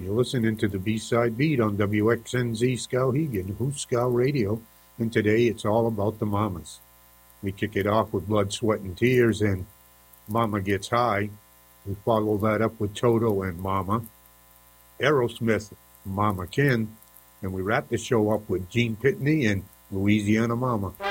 You're listening to the B-Side Beat on WXNZ Skowhegan, Who's Skow Radio, and today it's all about the mamas. We kick it off with Blood, Sweat, and Tears and Mama Gets High. We follow that up with Toto and Mama, Aerosmith, Mama Ken, and we wrap the show up with Gene Pitney and Louisiana Mama.